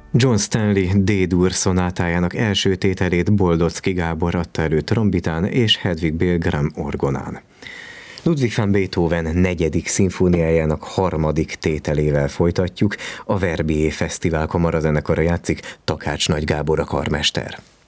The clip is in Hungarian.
John Stanley D-dur szonátájának első tételét Boldocki Gábor adta elő trombitán és Hedwig Billgram orgonán. Ludwig van Beethoven 4. szimfóniájának 3. tételével folytatjuk, a Verbier Fesztivál kamarazenekara játszik, Takács Nagy Gábor a karmester.